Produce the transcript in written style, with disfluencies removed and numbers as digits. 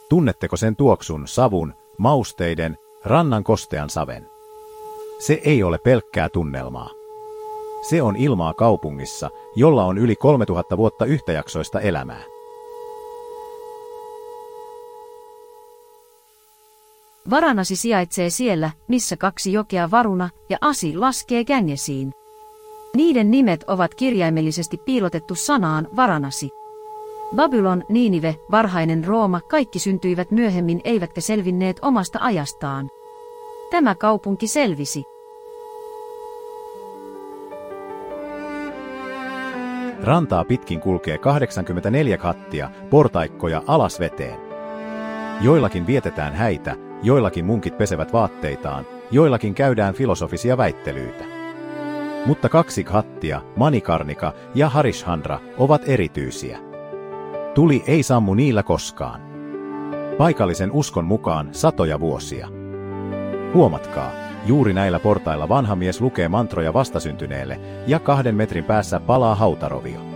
Tunnetteko sen tuoksun, savun, mausteiden, rannan kostean saven? Se ei ole pelkkää tunnelmaa. Se on ilmaa kaupungissa, jolla on yli 3000 vuotta yhtäjaksoista elämää. Varanasi sijaitsee siellä, missä 2 jokea Varuna ja Asi laskee Gängesiin. Niiden nimet ovat kirjaimellisesti piilotettu sanaan Varanasi. Babylon, Niinive, varhainen Rooma, kaikki syntyivät myöhemmin eivätkä selvinneet omasta ajastaan. Tämä kaupunki selvisi. Rantaa pitkin kulkee 84 kattia, portaikkoja alas veteen. Joillakin vietetään häitä, joillakin munkit pesevät vaatteitaan, joillakin käydään filosofisia väittelyitä. Mutta 2 hattia, Manikarnika ja Harishchandra, ovat erityisiä. Tuli ei sammu niillä koskaan. Paikallisen uskon mukaan satoja vuosia. Huomatkaa, juuri näillä portailla vanha mies lukee mantroja vastasyntyneelle ja 2 metrin päässä palaa hautarovio.